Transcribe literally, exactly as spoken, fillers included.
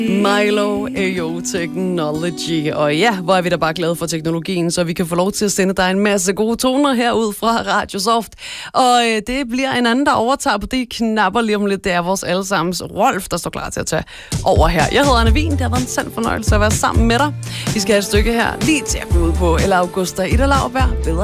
Milo Ayo Technology. Og ja, hvor er vi da bare glade for teknologien, så vi kan få lov til at sende dig en masse gode toner herud fra Radiosoft. Og øh, det bliver en anden, der overtager på de knapper lige om lidt. Det er vores allesammens Rolf, der står klar til at tage over her. Jeg hedder Anna Wien. Det har været en sand fornøjelse at være sammen med dig. Vi skal have et stykke her lige til at gå ud på. Eller Augusta Ida Lauberg. Bedre